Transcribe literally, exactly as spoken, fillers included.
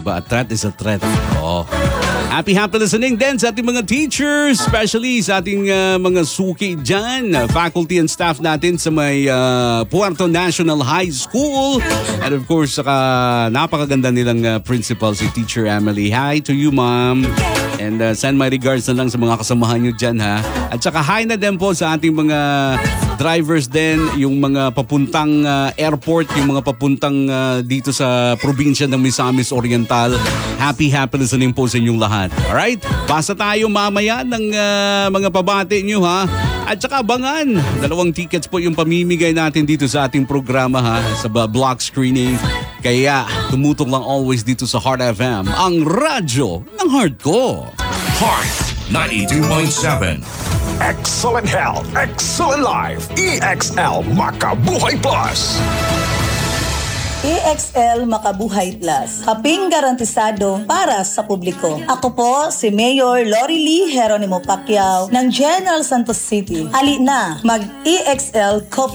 diba? A threat is a threat. Oh. Happy, happy listening din sa ating mga teachers, especially sa ating uh, mga suki dyan, faculty and staff natin sa may uh, Puerto National High School. And of course, saka napakaganda nilang uh, principal, si Teacher Emily. Hi to you, ma'am. And uh, send my regards na lang sa mga kasamahan nyo dyan, ha. At saka hi na din po sa ating mga drivers din, yung mga papuntang uh, airport, yung mga papuntang uh, dito sa probinsya ng Misamis Oriental. Happy, happy listening po sa inyong lahat. Alright? Basta tayo mamaya ng uh, mga pabati nyo, ha. At saka abangan, dalawang tickets po yung pamimigay natin dito sa ating programa, ha, sa block screening. Kaya tumutok lang always dito sa Heart F M, ang radyo ng heart ko. Heart ninety-two point seven. Excellent health, excellent life. E X L Makabuhay Plus. E X L Makabuhay Plus, kaping garantisado para sa publiko. Ako po si Mayor Lori Lee Geronimo Pacquiao ng General Santos City. Ali na, mag-E X L Coffee